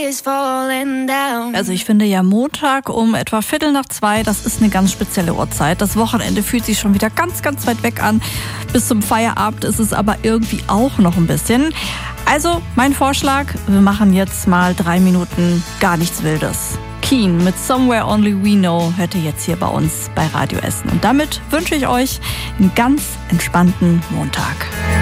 Also ich finde ja Montag um etwa 1:15, das ist eine ganz spezielle Uhrzeit. Das Wochenende fühlt sich schon wieder ganz, ganz weit weg an. Bis zum Feierabend ist es aber irgendwie auch noch ein bisschen. Also mein Vorschlag, wir machen jetzt mal 3 Minuten gar nichts Wildes. Keen mit Somewhere Only We Know hört ihr jetzt hier bei uns bei Radio Essen. Und damit wünsche ich euch einen ganz entspannten Montag.